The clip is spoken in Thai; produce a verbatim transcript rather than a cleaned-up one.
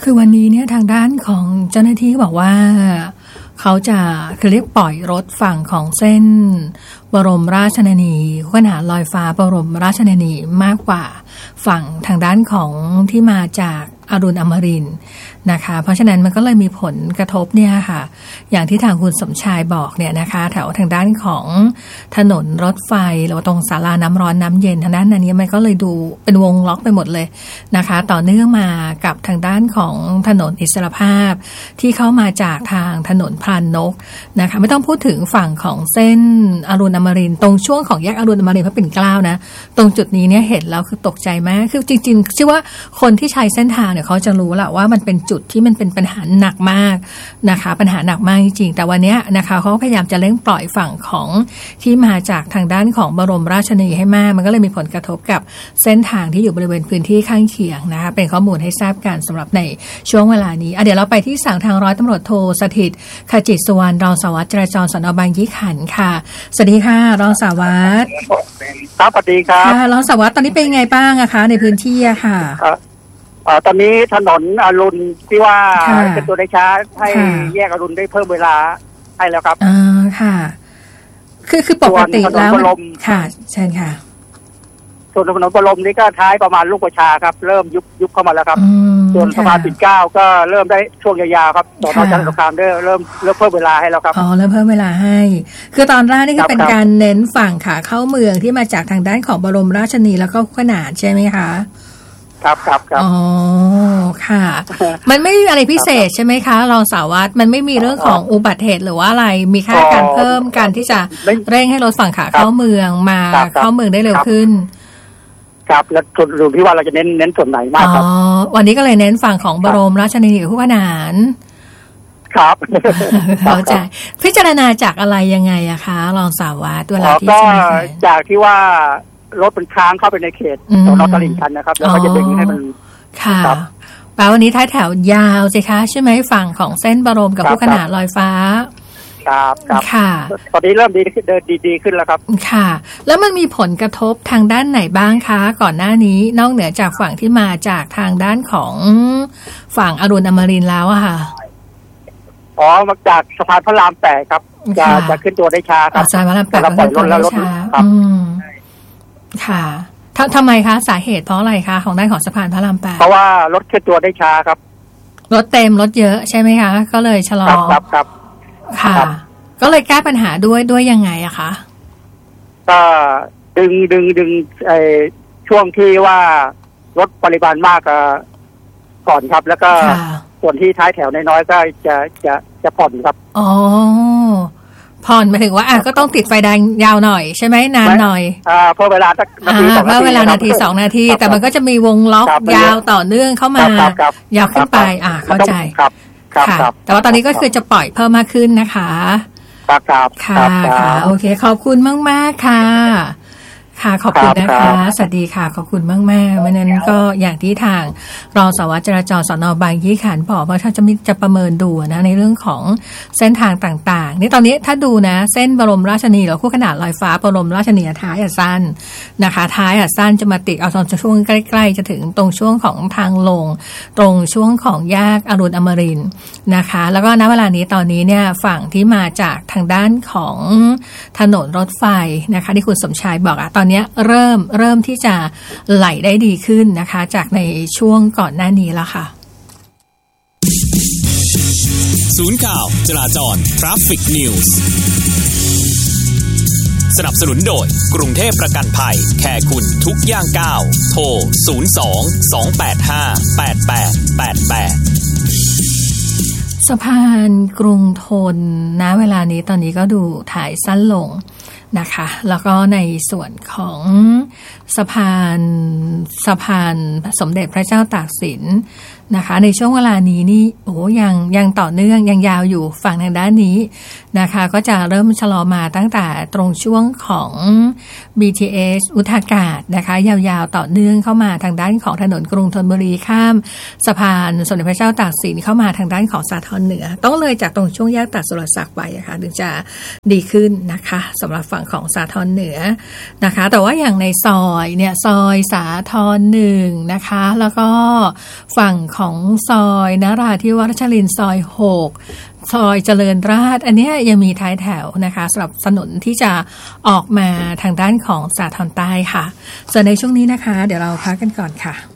คือวันนี้เนี่ยทางด้านของเจ้าหน้าที่บอกว่าเขาจะคือเรียกปล่อยรถฝั่งของเส้นบรมราชชนนีขนานลอยฟ้าบรมราชชนนีมากกว่าฝั่งทางด้านของที่มาจากอรุณอมรินทร์นะคะเพราะฉะนั้นมันก็เลยมีผลกระทบเนี่ยค่ะอย่างที่ทางคุณสมชายบอกเนี่ยนะคะแถวทางด้านของถนนรถไฟหรือว่าตรงศาลาน้ำร้อนน้ำเย็นทางด้านนั้นนี้มันก็เลยดูเป็นวงล็อกไปหมดเลยนะคะต่อเนื่องมากับทางด้านของถนนอิสรภาพที่เข้ามาจากทางถนนพรานนกนะคะไม่ต้องพูดถึงฝั่งของเส้นอรุณอมรินทร์ตรงช่วงของแยกอรุณอมรินทร์พระปิ่นเกล้านะตรงจุดนี้เนี่ยเห็นแล้วคือตกใจมากคือจริงๆเชื่อว่าคนที่ใช้เส้นทางเนี่ยเขาจะรู้แหละว่ามันเป็นจุดที่มันเป็นปัญหาหนักมากนะคะปัญหาหนักมากจริงๆแต่วันนี้นะคะเขาพยายามจะเร่งปล่อยฝั่งของที่มาจากทางด้านของบรมราชชนนีให้มากมันก็เลยมีผลกระทบกับเส้นทางที่อยู่บริเวณพื้นที่ข้างเคียงนะคะเป็นข้อมูลให้ทราบกันสำหรับในช่วงเวลานี้อ่ะเดี๋ยวเราไปที่สั่งทางร้อยตำรวจโทสถิตขจิตสุวรรณรองสารวัตรจราจรสน.บางยี่ขันธ์ค่ะสวัสดีค่ะรองสารวัตรครับสวัสดีครับค่ะรองสารวัตรตอนนี้เป็นยังไงบ้างอะคะในพื้นที่อะค่ะอ่าตอนนี้ถนนอรุณที่ว่าเป็นตัวได้ช้าให้แยกอรุณได้เพิ่มเวลาให้แล้วครับอ่าค่ะคือคือปกติแล้วค่ะเชิญค่ะส่วนถนนบรมนี่ก็ท้ายประมาณลูกประชาครับเริ่มยุบยุบเข้ามาแล้วครับส่วนสะพานปิ่นเกล้าก็เริ่มได้ช่วงยาวๆครับต่อมาจันทร์สงครามได้เริ่มเริ่มเพิ่มเวลาให้แล้วครับอ๋อเริ่มเพิ่มเวลาให้คือตอนแรกนี่คือเป็นการเน้นฝั่งขาเข้าเมืองที่มาจากทางด้านของบรมราชชนนีแล้วก็ขนานใช่ไหมคะครับครับครับอ๋อค่ะมันไม่มีอะไรพิเศษใช่ไหมคะรองสารวัตรมันไม่มีเรื่องของอุบัติเหตุหรือว่าอะไรมีแค่การเพิ่มการที่จะเร่งให้รถฝั่งขาเข้าเมืองมาเข้าเมืองได้เร็วขึ้นครับแล้วส่วนรวมที่ว่าเราจะเน้นเน้นส่วนไหนมากครับอ๋อวันนี้ก็เลยเน้นฝั่งของบรมราชชนนีคู่ขนานครับเข้าใจพิจารณาจากอะไรยังไงอะคะรองสารวัตรเวลาที่ก็จากที่ว่ารถเป็นค้างเข้าไปในเขตสน.ตลิ่งชันนะครับแล้วก็จะดึงให้มันค่ะแปลวันนี้ท้ายแถวยาวสิคะใช่ไหมฝั่งของเส้นบรมกับคู่ขนานลอยฟ้าครับครับค่ะตอนนี้เริ่มดีเดินดีๆขึ้นแล้วครับค่ะแล้วมันมีผลกระทบทางด้านไหนบ้างคะก่อนหน้านี้นอกเหนือจากฝั่งที่มาจากทางด้านของฝั่งอรุณอมรินทร์แล้วอะค่ะอ๋อมาจากสะพานพระรามแปดครับจะจะขึ้นตัวได้ช้าครับสะพานพระรามแปดก็ขึ้นตัวได้ช้าอืมค่ะทำไมคะสาเหตุเพราะอะไรคะของด้านของสะพานพระรามแปดเพราะว่ารถขึ้นตัวได้ช้าครับรถเต็มรถเยอะใช่ไหมคะก็เลยชะลอครับครับค่ะก็เลยแก้ปัญหาด้วยด้วยยังไงอะคะก็ดึงดึงดึงไอ้ช่วงที่ว่ารถปริมาณมากก่อนครับแล้วก็ส่วนที่ท้ายแถวน้อยๆก็จะจะจะผ่อนครับอ๋อผ่อนหมายถึงว่าอ่ะก็ต้องติดไฟแดงยาวหน่อยใช่ไหมนานหน่อยอ่าเพื่อเวลาสักนาทีสองนาทีเพื่อเวลานาทีสองนาทีแต่มันก็จะมีวงล็อกยาวต่อเนื่องเข้ามายาวขึ้นไปอ่าเข้าใจค่ะแต่ว่าตอนนี้ก็คือจะปล่อยเพิ่มมากขึ้นนะคะครับครับค่ะค่ะโอเคขอบคุณมากๆค่ะค่ะขอบคุณนะคะสวัสดีค่ะขอบคุณมากๆวันนั้นก็อย่างที่ทางรองสารวัตรจราจรสน.บางยี่ขันธ์บอกว่าถ้าจะมีจะประเมินดูนะในเรื่องของเส้นทางต่างๆนี่ตอนนี้ถ้าดูนะเส้นบรมราชชนนีหรือคู่ขนานลอยฟ้าบรมราชชนนีท้ายอ่ะสั้นนะคะท้ายอ่ะสั้นจะมาติดเอาตอนช่วงใกล้ๆจะถึงตรงช่วงของทางลงตรงช่วงของแยกอรุณอมรินทร์นะคะแล้วก็ณเวลานี้ตอนนี้เนี่ยฝั่งที่มาจากทางด้านของถนนรถไฟนะคะที่คุณสมชายบอกอะตอนนี้เริ่มเริ่มที่จะไหลได้ดีขึ้นนะคะจากในช่วงก่อนหน้านี้แล้วค่ะศูนย์ข่าวจราจร Traffic News สนับสนุนโดยกรุงเทพประกันภัยแค่คุณทุกย่างก้าวโทรศูนย์ สอง สอง แปด ห้า แปด แปด แปด แปดสะพานกรุงทนณเวลานี้ตอนนี้ก็ดูถ่ายสั้นลงนะคะแล้วก็ในส่วนของสะพานสะพานสมเด็จพระเจ้าตากสินนะคะในช่วงเวลานี้นี่โอ้ยังยังต่อเนื่องยังยาวอยู่ฝั่งทางด้านนี้นะคะก็จะเริ่มชะลอมาตั้งแต่ตรงช่วงของ บี ที เอส อุทากาศนะคะยาวๆต่อเนื่องเข้ามาทางด้านของถนนกรุงธนบุรีข้ามสะพานสมเด็จพระเจ้าตากสินเข้ามาทางด้านของสาทรเหนือต้องเลยจากตรงช่วงแยกตากสุรศักดิ์ไปอะค่ะถึงจะดีขึ้นนะคะสำหรับฝั่งของสาทรเหนือนะคะแต่ว่าอย่างในซอยอยเนี่ยซอยสาทรหนึ่งนะคะแล้วก็ฝั่งของซอยนราธิวาสชลินซอยหกซอยเจริญราษฎร์อันนี้ยังมีท้ายแถวนะคะสำหรับถนนที่จะออกมาทางด้านของสาทรใต้ค่ะส่วนในช่วงนี้นะคะเดี๋ยวเราพักกันก่อนค่ะ